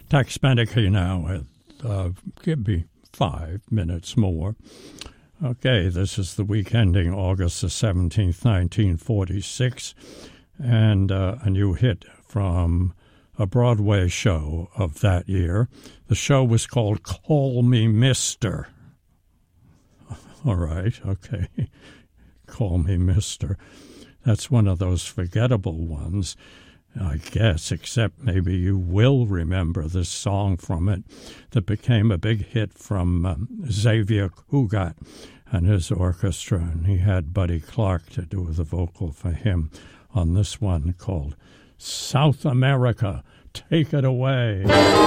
Tax Beneke now give me 5 minutes more. Okay, this is the week ending August the 17th, 1946, and a new hit from a Broadway show of that year. The show was called Call Me Mister. All right, okay. Call Me Mister. That's one of those forgettable ones, I guess, except maybe you will remember this song from it that became a big hit from Xavier Cugat and his orchestra, and he had Buddy Clark to do the vocal for him on this one called South America, Take It Away.